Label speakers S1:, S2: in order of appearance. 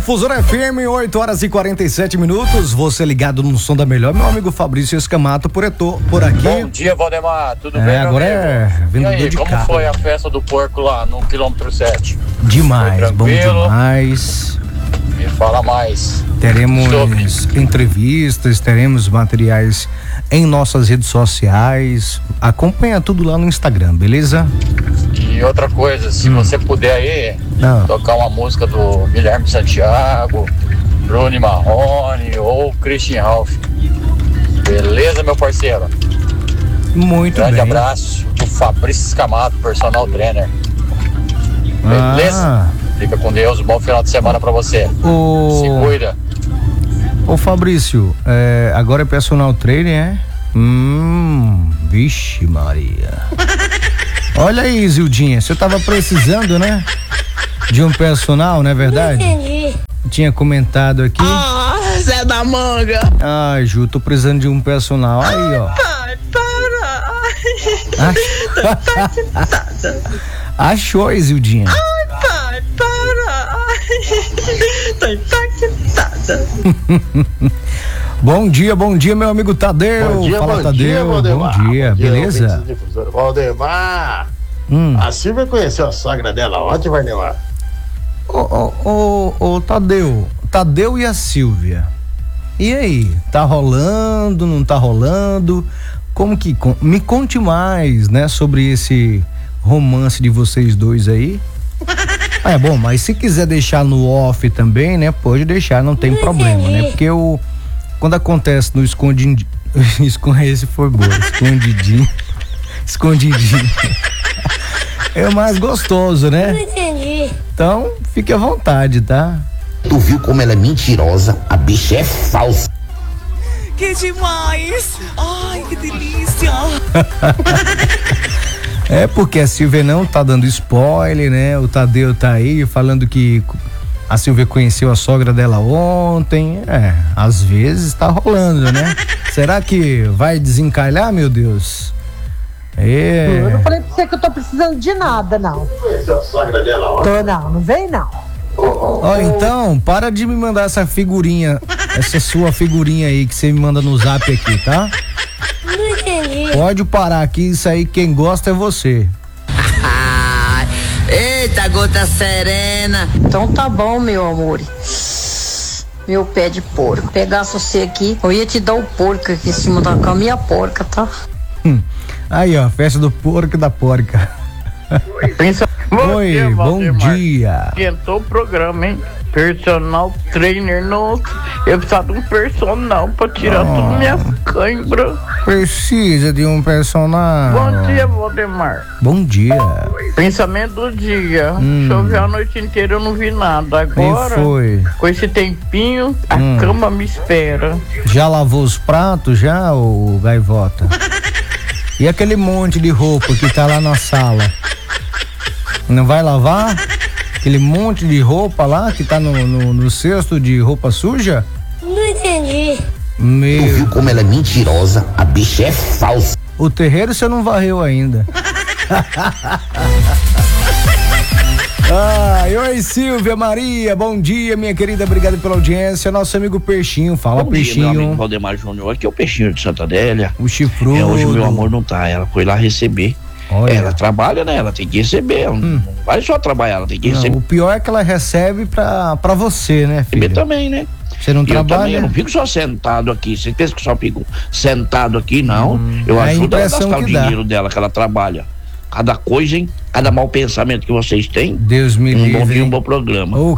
S1: Difusora FM, 8h47. Você ligado no som da melhor, meu amigo Fabrício Escamato por aqui.
S2: Bom dia, Valdemar, tudo bem, meu
S1: agora
S2: amigo?
S1: É vendedor
S2: e aí,
S1: de
S2: como
S1: carro.
S2: foi a festa do porco lá no quilômetro 7?
S1: Demais, bom
S2: tranquilo?
S1: demais.
S2: Me fala mais.
S1: Teremos
S2: sobre.
S1: entrevistas, teremos materiais em nossas redes sociais. Acompanha tudo lá no Instagram, beleza?
S2: E outra coisa, se você puder aí, tocar uma música do Guilherme Santiago, Bruno Marrone ou Christian Ralph. Beleza, meu parceiro?
S1: Muito
S2: Grande
S1: bem.
S2: abraço do Fabrício Escamato, personal trainer. Beleza? Fica com Deus, bom final de semana pra você. Se cuida.
S1: Ô Fabrício, agora é personal trainer, é? Vixe Maria. Olha aí, Zildinha, você tava precisando, né? De um personal, não é verdade?
S3: Entendi.
S1: Tinha comentado aqui.
S3: Zé da Manga.
S1: Ai, Ju, tô precisando de um personal. Aí, ó.
S3: Pai, para. Tô excitada.
S1: Achou, Zildinha?
S3: Pai, para. Tô excitada.
S1: Bom dia, meu amigo Tadeu.
S4: Bom dia,
S1: Fala,
S4: bom
S1: Tadeu.
S4: dia, Valdemar.
S1: Bom dia, beleza?
S4: Valdemar, a Silvia conheceu a sogra dela ontem, Valdemar?
S1: Ô, Tadeu e a Silvia. E aí, tá rolando, não tá rolando? Como que, me conte mais, né, sobre esse romance de vocês dois aí. É bom, mas se quiser deixar no off também, né, pode deixar, não tem problema, né, porque quando acontece no escondidinho, esse foi bom, escondidinho, é o mais gostoso, né?
S3: Não entendi.
S1: Então, fique à vontade, tá?
S5: Tu viu como ela é mentirosa? A bicha é falsa.
S6: Que demais! Ai, que delícia!
S1: É porque a Silvia não tá dando spoiler, né? O Tadeu tá aí falando que a Silvia conheceu a sogra dela ontem. Às vezes tá rolando, né? Será que vai desencalhar, meu Deus?
S7: Eu não falei pra você que eu tô precisando de nada, não.
S4: Conheceu a sogra dela ontem?
S7: Não vem não.
S1: Então, para de me mandar essa figurinha, essa sua figurinha aí que você me manda no zap aqui, tá?
S3: Não entendi.
S1: Pode parar aqui, isso aí quem gosta é você.
S6: Eita, gota serena!
S7: Então tá bom, meu amor. Meu pé de porco. Pegasse você aqui, eu ia te dar o porco aqui em cima da cama e a porca, tá?
S1: Aí, ó, festa do porco e da porca. Oi, bom dia.
S8: Esquentou o programa, hein? Personal trainer, nossa. Eu precisava de um personal pra tirar todas minhas cãibras.
S1: Precisa de um personal.
S8: Bom dia, Valdemar.
S1: Bom dia.
S8: Pensamento do dia. Choveu a noite inteira, eu não vi nada. Agora,
S1: foi?
S8: com esse tempinho, a cama me espera.
S1: Já lavou os pratos, já, ô Gaivota? E aquele monte de roupa que tá lá na sala? Não vai lavar? Aquele monte de roupa lá que tá no cesto de roupa suja?
S3: Não entendi.
S5: Tu viu como ela é mentirosa? A bicha é falsa.
S1: O terreiro você não varreu ainda. Oi, Silvia Maria, bom dia, minha querida, obrigado pela audiência. Nosso amigo Peixinho, fala,
S9: bom
S1: Peixinho.
S9: Dia, meu amigo Valdemar Júnior, aqui é o Peixinho de Santa Adélia.
S1: O chifrudo.
S9: Hoje meu amor não tá, ela foi lá receber.
S1: Olha.
S9: Ela trabalha, né? Ela tem que receber, ela não vai só trabalhar, ela tem que receber.
S1: O pior é que ela recebe pra você, né, filho?
S9: Eu também, né?
S1: Você não trabalha?
S9: Eu não fico só sentado aqui. Você pensa que só fico sentado aqui? Não. Eu ajudo ela a gastar o dinheiro dela, que ela trabalha. Cada coisa, hein? Cada mau pensamento que vocês têm.
S1: Deus me livre.
S9: Bom dia, um bom programa.
S1: Ô,